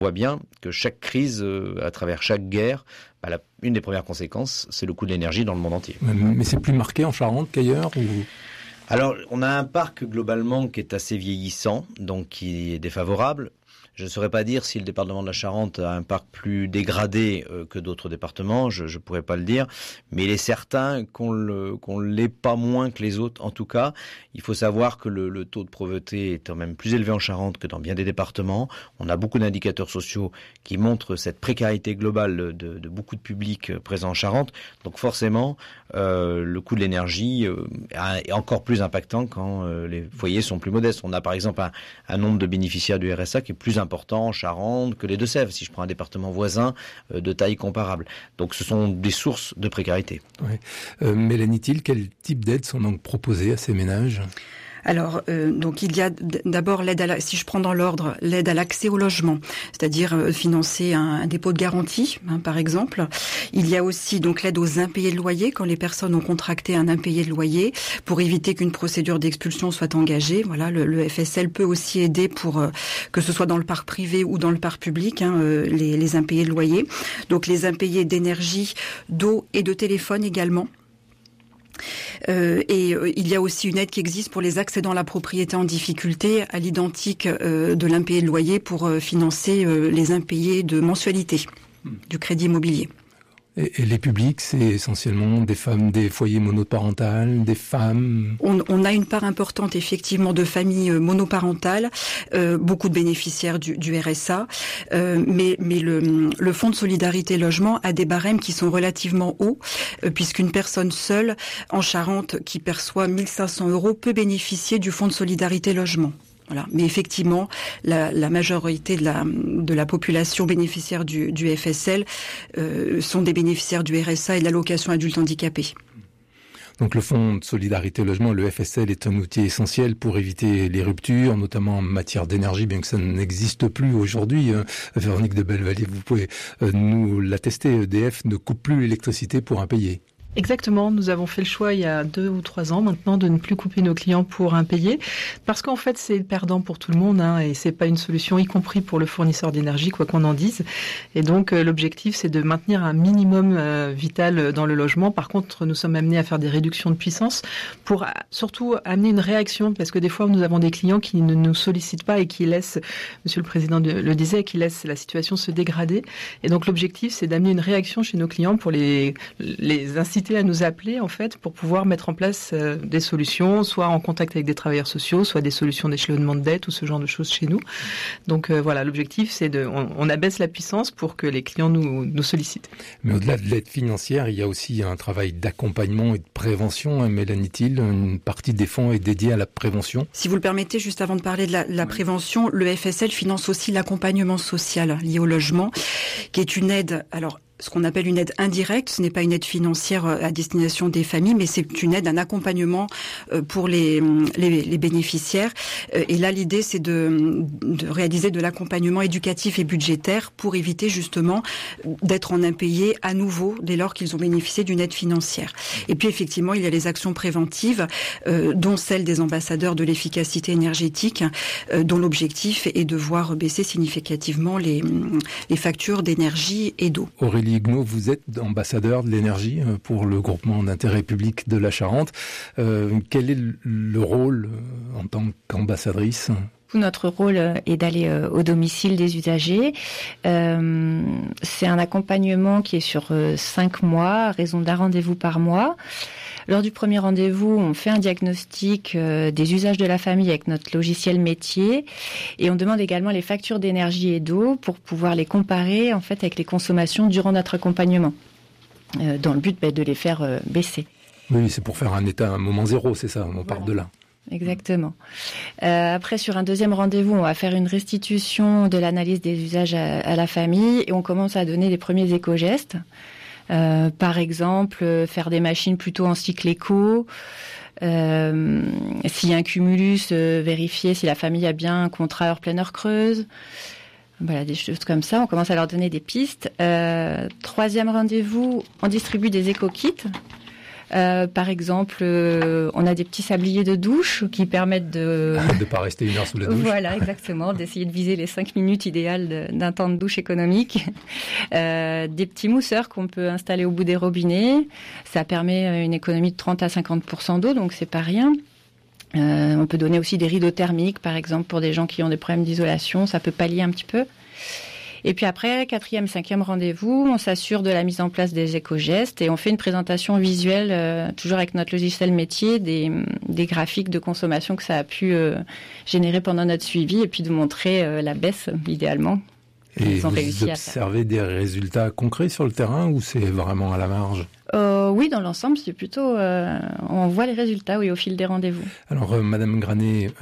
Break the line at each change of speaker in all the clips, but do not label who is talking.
On voit bien que chaque crise, à travers chaque guerre, une des premières conséquences, c'est le coût de l'énergie dans le monde entier.
Mais c'est plus marqué en Charente qu'ailleurs ou...
Alors, on a un parc globalement qui est assez vieillissant, donc qui est défavorable. Je ne saurais pas dire si le département de la Charente a un parc plus dégradé que d'autres départements, je ne pourrais pas le dire, mais il est certain qu'on l'est pas moins que les autres. En tout cas, il faut savoir que le taux de pauvreté est quand même plus élevé en Charente que dans bien des départements. On a beaucoup d'indicateurs sociaux qui montrent cette précarité globale de beaucoup de publics présents en Charente. Donc forcément, le coût de l'énergie est encore plus impactant quand les foyers sont plus modestes. On a par exemple un nombre de bénéficiaires du RSA qui est plus important en Charente que les Deux-Sèvres, si je prends un département voisin de taille comparable. Donc ce sont des sources de précarité.
Ouais. Mélanie Thiel, quel type d'aides sont donc proposées à ces ménages ?
Alors, donc il y a d'abord si je prends dans l'ordre, l'aide à l'accès au logement, c'est-à-dire financer un dépôt de garantie, par exemple. Il y a aussi donc l'aide aux impayés de loyer quand les personnes ont contracté un impayé de loyer pour éviter qu'une procédure d'expulsion soit engagée. Voilà, le FSL peut aussi aider pour que ce soit dans le parc privé ou dans le parc public, les impayés de loyer. Donc les impayés d'énergie, d'eau et de téléphone également. Il y a aussi une aide qui existe pour les accédants à la propriété en difficulté, à l'identique de l'impayé de loyer pour financer les impayés de mensualité du crédit immobilier.
Et les publics, c'est essentiellement des femmes, des foyers monoparentales, des femmes.
On a une part importante effectivement de familles monoparentales, beaucoup de bénéficiaires du RSA, mais le Fonds de solidarité logement a des barèmes qui sont relativement hauts, puisqu'une personne seule en Charente qui perçoit 1 500 € peut bénéficier du Fonds de solidarité logement. Voilà. Mais effectivement, la majorité de la population bénéficiaire du FSL sont des bénéficiaires du RSA et de l'allocation adulte handicapé.
Donc le Fonds de solidarité logement, le FSL, est un outil essentiel pour éviter les ruptures, notamment en matière d'énergie, bien que ça n'existe plus aujourd'hui. Véronique de Bellevallier, vous pouvez nous l'attester, EDF ne coupe plus l'électricité pour impayés.
Exactement, nous avons fait le choix il y a 2 ou 3 ans maintenant de ne plus couper nos clients pour impayés, parce qu'en fait c'est perdant pour tout le monde, et c'est pas une solution, y compris pour le fournisseur d'énergie, quoi qu'on en dise. Et donc l'objectif c'est de maintenir un minimum vital dans le logement. Par contre, nous sommes amenés à faire des réductions de puissance pour surtout amener une réaction, parce que des fois nous avons des clients qui ne nous sollicitent pas et qui laissent, Monsieur le Président le disait, qui laissent la situation se dégrader. Et donc l'objectif c'est d'amener une réaction chez nos clients pour les inciter à nous appeler en fait pour pouvoir mettre en place des solutions, soit en contact avec des travailleurs sociaux, soit des solutions d'échelonnement de dette ou ce genre de choses chez nous. Donc voilà, l'objectif c'est on abaisse la puissance pour que les clients nous sollicitent. Mais
au-delà de l'aide financière, il y a aussi un travail d'accompagnement et de prévention. Mélanie Thiel, une partie des fonds est dédiée à la prévention.
Si vous le permettez, juste avant de parler de la prévention, le FSL finance aussi l'accompagnement social lié au logement, qui est une aide, ce qu'on appelle une aide indirecte. Ce n'est pas une aide financière à destination des familles, mais c'est une aide, un accompagnement pour les bénéficiaires. Et là, l'idée, c'est de réaliser de l'accompagnement éducatif et budgétaire pour éviter justement d'être en impayé à nouveau dès lors qu'ils ont bénéficié d'une aide financière. Et puis, effectivement, il y a les actions préventives, dont celle des ambassadeurs de l'efficacité énergétique, dont l'objectif est de voir baisser significativement les factures d'énergie et d'eau.
Aurélie Huguenot, vous êtes ambassadeur de l'énergie pour le groupement d'intérêt public de la Charente. Quel est le rôle en tant qu'ambassadrice ?
Notre rôle est d'aller au domicile des usagers. C'est un accompagnement qui est sur 5 mois, à raison d'un rendez-vous par mois. Lors du premier rendez-vous, on fait un diagnostic des usages de la famille avec notre logiciel métier et on demande également les factures d'énergie et d'eau pour pouvoir les comparer en fait avec les consommations durant notre accompagnement, dans le but de les faire baisser.
Oui, c'est pour faire un état, un moment zéro, c'est ça, on part de là.
Exactement. Après, sur un deuxième rendez-vous, on va faire une restitution de l'analyse des usages à la famille et on commence à donner les premiers éco-gestes. Par exemple, faire des machines plutôt en cycle éco. S'il y a un cumulus, vérifier si la famille a bien un contrat heure pleine heure creuse. Voilà, des choses comme ça. On commence à leur donner des pistes. Troisième rendez-vous, on distribue des éco-kits. Par exemple, on a des petits sabliers de douche qui permettent de
pas rester 1 heure sous la douche.
Voilà, exactement, d'essayer de viser les 5 minutes idéales d'un temps de douche économique. Des petits mousseurs qu'on peut installer au bout des robinets. Ça permet une économie de 30 à 50% d'eau, donc c'est pas rien. On peut donner aussi des rideaux thermiques, par exemple, pour des gens qui ont des problèmes d'isolation. Ça peut pallier un petit peu. Et puis après, 4e, 5e rendez-vous, on s'assure de la mise en place des éco-gestes et on fait une présentation visuelle, toujours avec notre logiciel métier, des graphiques de consommation que ça a pu générer pendant notre suivi et puis de montrer la baisse, idéalement.
Et vous observez des résultats concrets sur le terrain ou c'est vraiment à la marge ?
Oui, dans l'ensemble, c'est plutôt... on voit les résultats, oui, au fil des rendez-vous.
Alors, Madame Granet,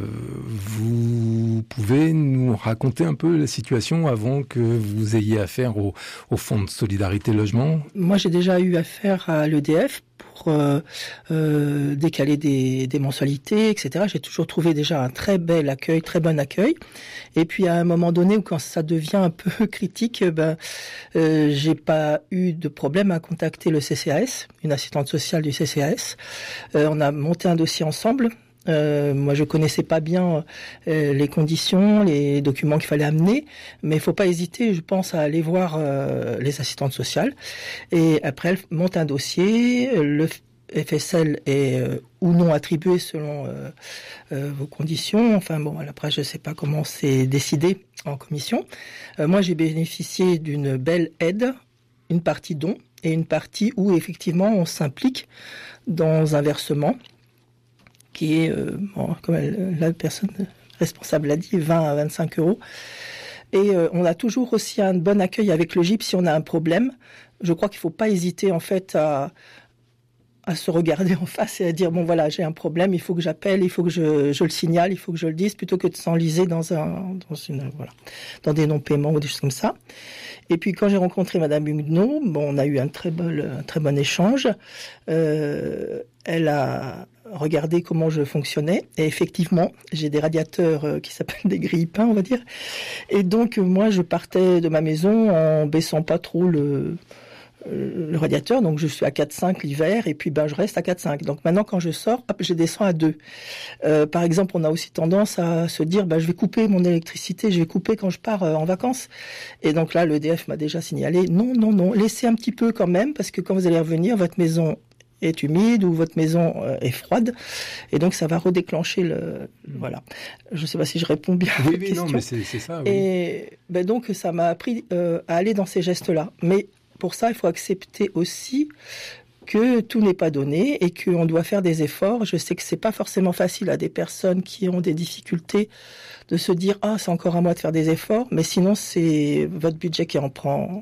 vous pouvez nous raconter un peu la situation avant que vous ayez affaire au Fonds de solidarité logement ?
Moi, j'ai déjà eu affaire à l'EDF pour décaler des mensualités, etc. J'ai toujours trouvé déjà un très bon accueil. Et puis, à un moment donné, où quand ça devient un peu critique, j'ai pas eu de problème à contacter le CCAS, une assistante sociale du CCAS. On a monté un dossier ensemble. Moi, je connaissais pas bien les conditions, les documents qu'il fallait amener, mais il faut pas hésiter, je pense, à aller voir les assistantes sociales. Et après, elle monte un dossier. Le FSL est ou non attribué selon vos conditions. Enfin bon, après, je sais pas comment c'est décidé en commission. Moi, j'ai bénéficié d'une belle aide, une partie don et une partie où effectivement on s'implique dans un versement qui est, comme la personne responsable l'a dit, 20 à 25 euros. Et on a toujours aussi un bon accueil avec le GIP si on a un problème. Je crois qu'il ne faut pas hésiter en fait à se regarder en face et à dire bon voilà, j'ai un problème, il faut que j'appelle, il faut que je le signale, il faut que je le dise, plutôt que de s'enliser dans des non-paiements ou des choses comme ça. Et puis quand j'ai rencontré Madame Huguenot, on a eu un très bon échange. Elle a regardé comment je fonctionnais et effectivement, j'ai des radiateurs qui s'appellent des grille-pains, on va dire. Et donc moi, je partais de ma maison en baissant pas trop le radiateur, donc je suis à 4,5 l'hiver et puis je reste à 4,5. Donc maintenant quand je sors, je descends à 2. Par exemple, on a aussi tendance à se dire je vais couper mon électricité, je vais couper quand je pars en vacances. Et donc là, l'EDF m'a déjà signalé non, laissez un petit peu quand même parce que quand vous allez revenir, votre maison est humide ou votre maison est froide et donc ça va redéclencher voilà. Je sais pas si je réponds bien à votre question.
Non, mais c'est ça. Oui.
Et donc ça m'a appris à aller dans ces gestes-là. Mais pour ça, il faut accepter aussi que tout n'est pas donné et qu'on doit faire des efforts. Je sais que c'est pas forcément facile à des personnes qui ont des difficultés de se dire c'est encore à moi de faire des efforts, mais sinon c'est votre budget qui en prend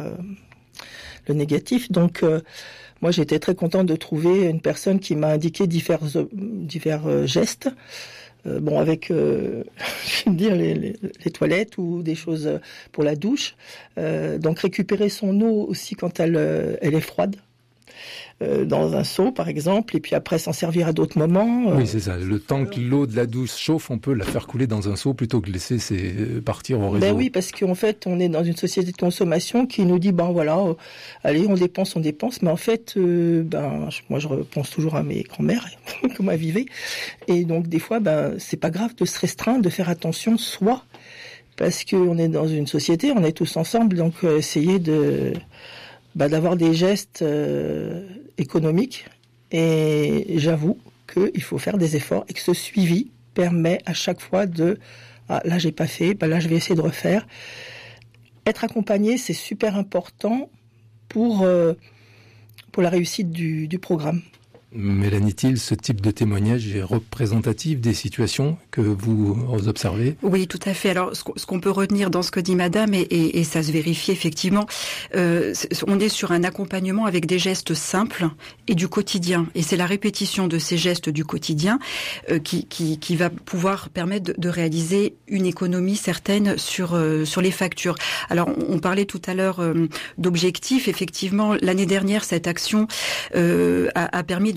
le négatif. Donc moi, j'ai été très contente de trouver une personne qui m'a indiqué divers gestes. Avec je veux dire les toilettes ou des choses pour la douche. Donc récupérer son eau aussi quand elle est froide. Dans un seau, par exemple, et puis après s'en servir à d'autres moments.
Oui, c'est ça. Le temps que l'eau de la douche chauffe, on peut la faire couler dans un seau plutôt que de laisser partir au réseau.
Oui, parce qu'en fait, on est dans une société de consommation qui nous dit, allez, on dépense, mais en fait, moi, je repense toujours à mes grands-mères, comment elles vivaient. Et donc, des fois, c'est pas grave de se restreindre, de faire attention, soit, parce qu'on est dans une société, on est tous ensemble, donc essayer d'avoir des gestes économiques. Et j'avoue qu'il faut faire des efforts et que ce suivi permet à chaque fois là j'ai pas fait, là je vais essayer de refaire. Être accompagné, c'est super important pour la réussite du programme.
Mélanie Thiel, ce type de témoignage est représentatif des situations que vous observez ?
Oui, tout à fait. Alors, ce qu'on peut retenir dans ce que dit Madame, et ça se vérifie effectivement, on est sur un accompagnement avec des gestes simples et du quotidien. Et c'est la répétition de ces gestes du quotidien qui va pouvoir permettre de réaliser une économie certaine sur les factures. Alors, on parlait tout à l'heure d'objectifs. Effectivement, l'année dernière, cette action a permis de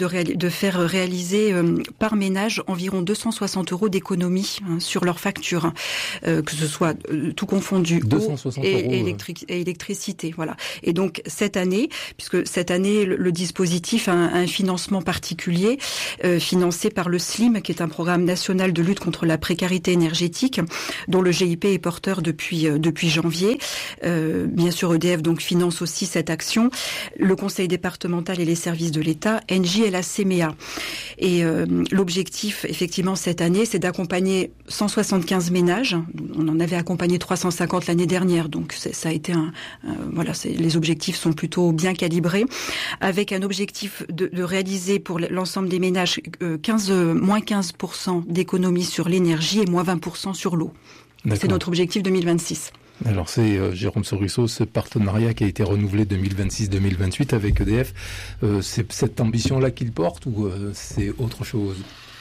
de faire réaliser par ménage environ 260 € d'économie sur leur facture, que ce soit tout confondu, eau et électricité. Voilà. Et donc cette année, puisque cette année le dispositif a un financement particulier, financé par le SLIM, qui est un programme national de lutte contre la précarité énergétique, dont le GIP est porteur depuis janvier. Bien sûr, EDF donc finance aussi cette action. Le conseil départemental et les services de l'État, ENGIE et la CMEA. Et l'objectif, effectivement, cette année, c'est d'accompagner 175 ménages. On en avait accompagné 350 l'année dernière, donc ça a été les objectifs sont plutôt bien calibrés, avec un objectif de réaliser pour l'ensemble des ménages moins 15% d'économie sur l'énergie et moins 20% sur l'eau. D'accord. C'est notre objectif 2026.
Alors c'est Jérôme Sorusso, ce partenariat qui a été renouvelé 2026-2028 avec EDF. C'est cette ambition-là qu'il porte ou c'est autre chose ?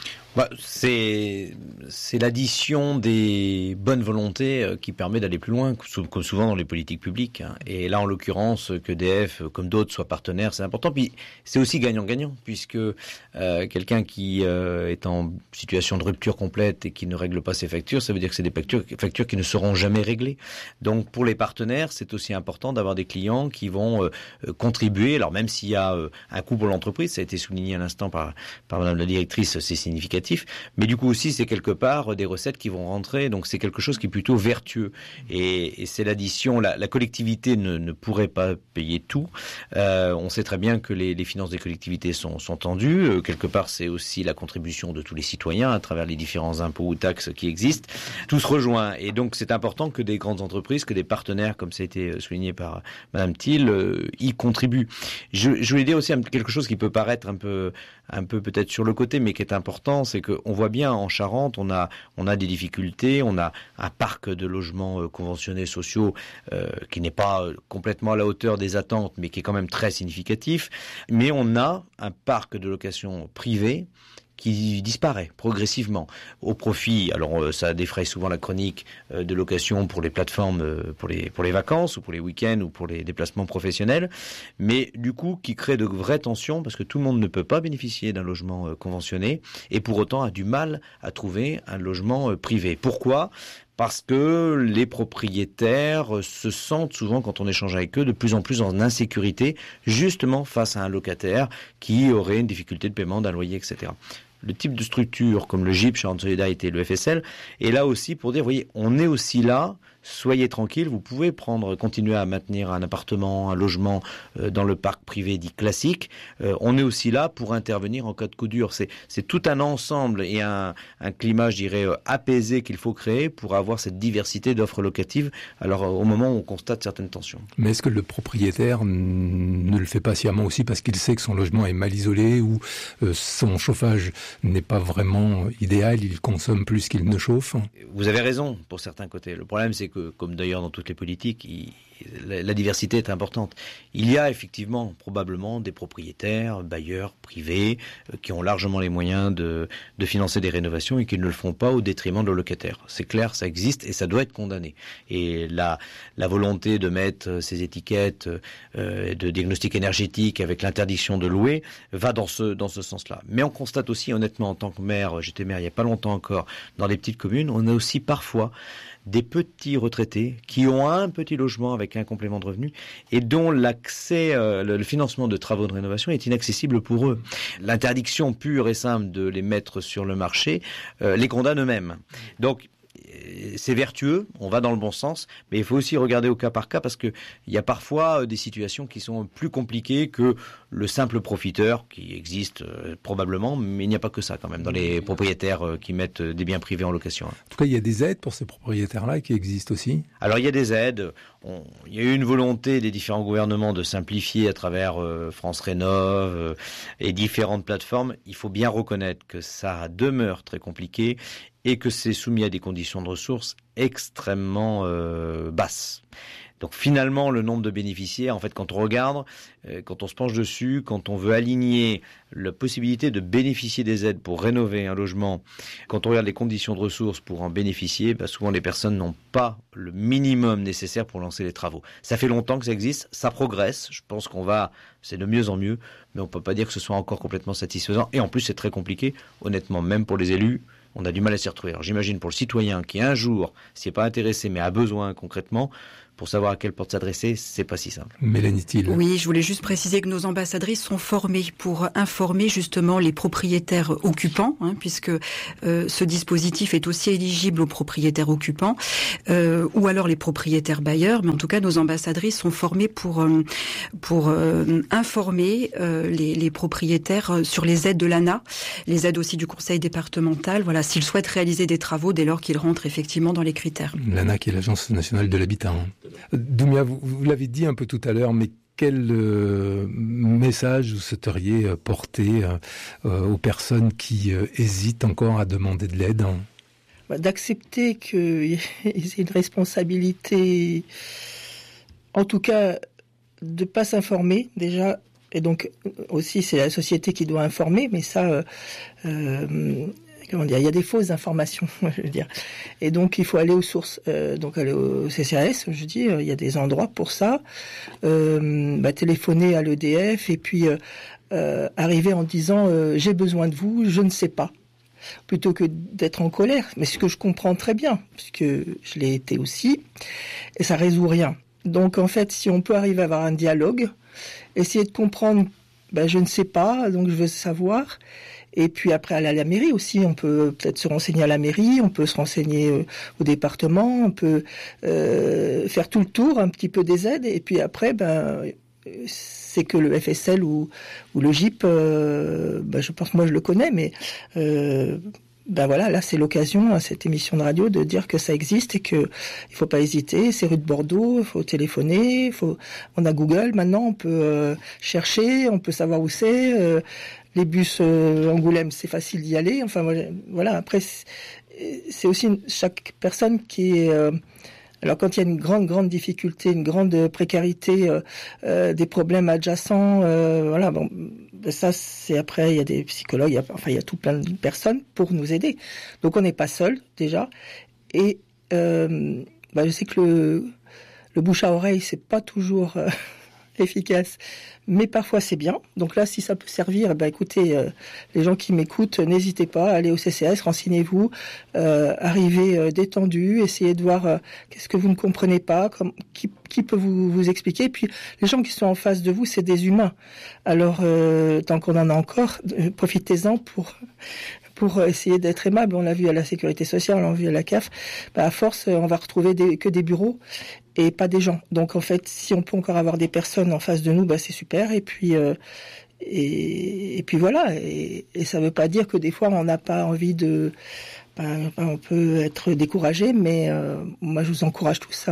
C'est l'addition des bonnes volontés qui permet d'aller plus loin, comme souvent dans les politiques publiques. Et là, en l'occurrence, qu'EDF, comme d'autres, soient partenaires, c'est important. Puis c'est aussi gagnant-gagnant, puisque quelqu'un qui est en situation de rupture complète et qui ne règle pas ses factures, ça veut dire que c'est des factures qui ne seront jamais réglées. Donc pour les partenaires, c'est aussi important d'avoir des clients qui vont contribuer. Alors même s'il y a un coût pour l'entreprise, ça a été souligné à l'instant par Madame la directrice, c'est significatif. Mais du coup aussi, c'est quelque part des recettes qui vont rentrer, donc c'est quelque chose qui est plutôt vertueux. Et c'est l'addition, la collectivité ne pourrait pas payer tout. On sait très bien que les finances des collectivités sont tendues. Quelque part, c'est aussi la contribution de tous les citoyens à travers les différents impôts ou taxes qui existent. Tout se rejoint. Et donc, c'est important que des grandes entreprises, que des partenaires, comme ça a été souligné par Madame Thiel, y contribuent. Je voulais dire aussi quelque chose qui peut paraître un peu peut-être sur le côté, mais qui est important, c'est qu'on voit bien en Charente, on a des difficultés, on a un parc de logements conventionnés sociaux qui n'est pas complètement à la hauteur des attentes, mais qui est quand même très significatif. Mais on a un parc de location privée qui disparaît progressivement au profit, alors ça défraye souvent la chronique de location pour les plateformes, pour les vacances ou pour les week-ends ou pour les déplacements professionnels, mais du coup qui crée de vraies tensions parce que tout le monde ne peut pas bénéficier d'un logement conventionné et pour autant a du mal à trouver un logement privé. Pourquoi ? Parce que les propriétaires se sentent souvent, quand on échange avec eux, de plus en plus en insécurité, justement face à un locataire qui aurait une difficulté de paiement d'un loyer, etc. Le type de structure comme le GIP, Charente Solidarité et le FSL est là aussi pour dire, voyez, on est aussi là, soyez tranquilles, vous pouvez continuer à maintenir un appartement, un logement dans le parc privé dit classique. On est aussi là pour intervenir en cas de coup dur. C'est tout un ensemble et un climat, je dirais, apaisé qu'il faut créer pour avoir cette diversité d'offres locatives. Alors au moment où on constate certaines tensions.
Mais est-ce que le propriétaire ne le fait pas sciemment aussi parce qu'il sait que son logement est mal isolé ou son chauffage n'est pas vraiment idéal, il consomme plus qu'il ne chauffe ?
Vous avez raison pour certains côtés. Le problème, c'est que, comme d'ailleurs dans toutes les politiques, la diversité est importante. Il y a effectivement probablement des propriétaires, bailleurs privés, qui ont largement les moyens de financer des rénovations et qui ne le font pas au détriment de leurs locataires. C'est clair, ça existe et ça doit être condamné. Et la volonté de mettre ces étiquettes de diagnostic énergétique avec l'interdiction de louer va dans ce sens-là. Mais on constate aussi, honnêtement, en tant que maire, j'étais maire il n'y a pas longtemps encore, dans les petites communes, on a aussi parfois des petits retraités qui ont un petit logement avec un complément de revenu et dont l'accès, le financement de travaux de rénovation est inaccessible pour eux. L'interdiction pure et simple de les mettre sur le marché les condamne eux-mêmes. Donc, c'est vertueux, on va dans le bon sens, mais il faut aussi regarder au cas par cas parce que il y a parfois des situations qui sont plus compliquées que le simple profiteur qui existe probablement, mais il n'y a pas que ça quand même dans les propriétaires qui mettent des biens privés en location.
En tout cas, il y a des aides pour ces propriétaires-là qui existent aussi.
Alors il y a des aides, il y a eu une volonté des différents gouvernements de simplifier à travers France Rénov et différentes plateformes. Il faut bien reconnaître que ça demeure très compliqué et que c'est soumis à des conditions de ressources extrêmement basses. Donc finalement, le nombre de bénéficiaires, en fait, quand on regarde, quand on se penche dessus, quand on veut aligner la possibilité de bénéficier des aides pour rénover un logement, quand on regarde les conditions de ressources pour en bénéficier, souvent les personnes n'ont pas le minimum nécessaire pour lancer les travaux. Ça fait longtemps que ça existe, ça progresse, je pense c'est de mieux en mieux, mais on ne peut pas dire que ce soit encore complètement satisfaisant. Et en plus, c'est très compliqué, honnêtement, même pour les élus. On a du mal à s'y retrouver. Alors j'imagine pour le citoyen qui un jour, s'y est pas intéressé mais a besoin concrètement, pour savoir à quelle porte s'adresser, c'est pas si simple.
Mélanie Thiel.
Oui, je voulais juste préciser que nos ambassadrices sont formées pour informer justement les propriétaires occupants, puisque ce dispositif est aussi éligible aux propriétaires occupants, ou alors les propriétaires bailleurs. Mais en tout cas, nos ambassadrices sont formées pour informer les propriétaires sur les aides de l'ANA, les aides aussi du conseil départemental. Voilà, s'ils souhaitent réaliser des travaux dès lors qu'ils rentrent effectivement dans les critères.
L'ANA, qui est l'Agence nationale de l'habitat. Doumia, vous l'avez dit un peu tout à l'heure, mais quel message vous souhaiteriez porter aux personnes qui hésitent encore à demander de l'aide ?
D'accepter qu'ils aient une responsabilité, en tout cas, de ne pas s'informer déjà. Et donc aussi, c'est la société qui doit informer, mais ça... il y a des fausses informations, je veux dire. Et donc, il faut aller aux sources. Donc, aller au CCAS, je dis, il y a des endroits pour ça. Téléphoner à l'EDF et puis arriver en disant j'ai besoin de vous, je ne sais pas. Plutôt que d'être en colère. Mais ce que je comprends très bien, puisque je l'ai été aussi, et ça résout rien. Donc, en fait, si on peut arriver à avoir un dialogue, essayer de comprendre, je ne sais pas, donc je veux savoir. Et puis après, aller à la mairie aussi, on peut peut-être se renseigner à la mairie, on peut se renseigner au département, on peut faire tout le tour un petit peu des aides. Et puis après, c'est que le FSL ou le GIP, je pense, moi je le connais, mais voilà, là c'est l'occasion à cette émission de radio de dire que ça existe et que il faut pas hésiter. C'est rue de Bordeaux, il faut téléphoner, on a Google maintenant, on peut chercher, on peut savoir où c'est. Les bus Angoulême, c'est facile d'y aller. Enfin voilà. Après, c'est aussi chaque personne qui est. Alors quand il y a une grande difficulté, une grande précarité, des problèmes adjacents, ça c'est après il y a des psychologues, il y a tout plein de personnes pour nous aider. Donc on n'est pas seul déjà. Et je sais que le bouche à oreille c'est pas toujours efficace, mais parfois c'est bien. Donc là, si ça peut servir, écoutez, les gens qui m'écoutent, n'hésitez pas, allez au CCAS, renseignez-vous, arrivez détendu, essayez de voir qu'est-ce que vous ne comprenez pas, qui peut vous expliquer. Et puis les gens qui sont en face de vous, c'est des humains. Alors, tant qu'on en a encore, profitez-en pour essayer d'être aimable. On l'a vu à la sécurité sociale, on l'a vu à la CAF. À force, on va retrouver que des bureaux et pas des gens. Donc en fait, si on peut encore avoir des personnes en face de nous, c'est super. Et puis et puis voilà. Et ça veut pas dire que des fois on n'a pas envie de. On peut être découragé, mais moi je vous encourage tous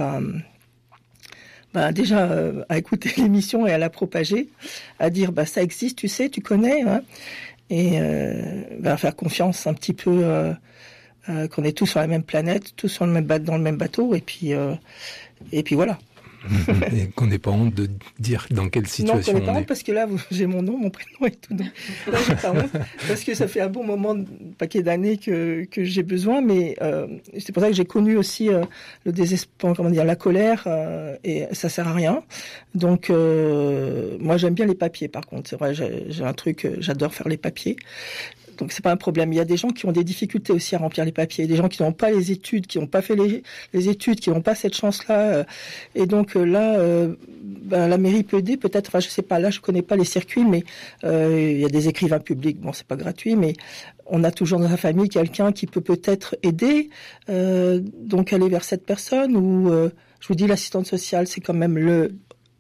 à déjà à écouter l'émission et à la propager, à dire ça existe, tu sais, tu connais. Et faire confiance un petit peu qu'on est tous sur la même planète, tous dans le même bateau, et puis voilà.
Et qu'on n'ait pas honte de dire dans quelle situation
on n'est pas honte parce que là, j'ai mon nom, mon prénom et tout. Donc, là, j'ai pas honte parce que ça fait un bon moment, un paquet d'années que j'ai besoin, mais c'est pour ça que j'ai connu aussi le désespoir, la colère, et ça sert à rien. Donc, moi, j'aime bien les papiers. Par contre, c'est vrai, j'ai un truc, j'adore faire les papiers. Donc c'est pas un problème. Il y a des gens qui ont des difficultés aussi à remplir les papiers, des gens qui n'ont pas les études, qui n'ont pas fait les études, qui n'ont pas cette chance-là. Et donc là, la mairie peut aider peut-être. Enfin, je sais pas. Là, je connais pas les circuits, mais il y a des écrivains publics. Bon, c'est pas gratuit, mais on a toujours dans sa famille quelqu'un qui peut peut-être aider. Donc aller vers cette personne. Ou je vous dis, l'assistante sociale, c'est quand même le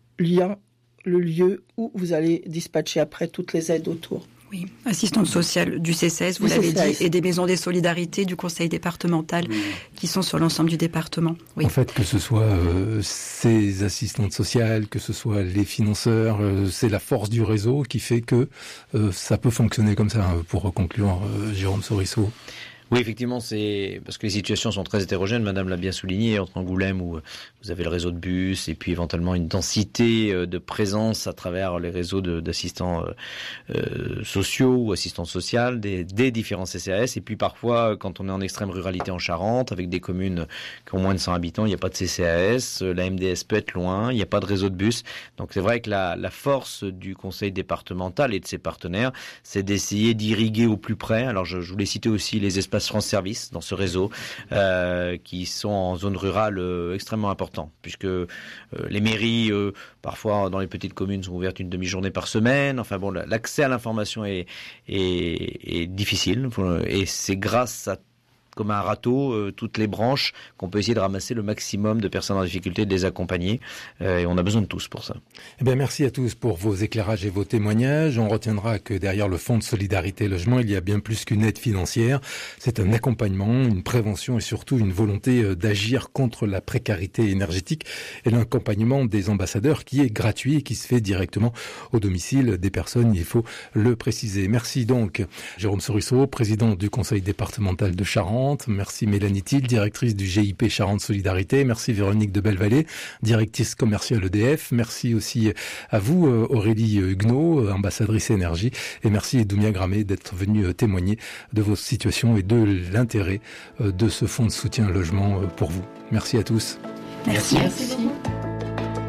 lieu où vous allez dispatcher après toutes les aides autour.
Oui, assistante sociale du CCS, vous l'avez dit, et des maisons des solidarités du conseil départemental qui sont sur l'ensemble du département. Oui.
En fait, que ce soit ces assistantes sociales, que ce soit les financeurs, c'est la force du réseau qui fait que ça peut fonctionner comme ça. Pour conclure, Jérôme Sorisseau.
Oui, effectivement, c'est parce que les situations sont très hétérogènes. Madame l'a bien souligné, entre Angoulême où vous avez le réseau de bus et puis éventuellement une densité de présence à travers les réseaux d'assistants sociaux ou assistants sociales des différents CCAS. Et puis parfois, quand on est en extrême ruralité en Charente, avec des communes qui ont moins de 100 habitants, il n'y a pas de CCAS, la MDS peut être loin, il n'y a pas de réseau de bus. Donc c'est vrai que la force du conseil départemental et de ses partenaires, c'est d'essayer d'irriguer au plus près. Alors je voulais citer aussi les espaces France Service dans ce réseau qui sont en zone rurale extrêmement importants, puisque les mairies, parfois dans les petites communes, sont ouvertes une demi-journée par semaine. Enfin bon, l'accès à l'information est difficile, et c'est grâce à, comme un râteau, toutes les branches, qu'on peut essayer de ramasser le maximum de personnes en difficulté, de les accompagner. Et on a besoin de tous pour ça.
Eh bien, merci à tous pour vos éclairages et vos témoignages. On retiendra que derrière le Fonds de solidarité logement, il y a bien plus qu'une aide financière. C'est un accompagnement, une prévention et surtout une volonté d'agir contre la précarité énergétique et l'accompagnement des ambassadeurs qui est gratuit et qui se fait directement au domicile des personnes, il faut le préciser. Merci donc Jérôme Sorisseau, président du conseil départemental de Charente. Merci Mélanie Thiel, directrice du GIP Charente Solidarité. Merci Véronique de Bellevallée, directrice commerciale EDF. Merci aussi à vous Aurélie Huguenot, ambassadrice énergie. Et merci Doumia Gramé d'être venue témoigner de vos situations et de l'intérêt de ce fonds de soutien logement pour vous. Merci à tous.
Merci beaucoup.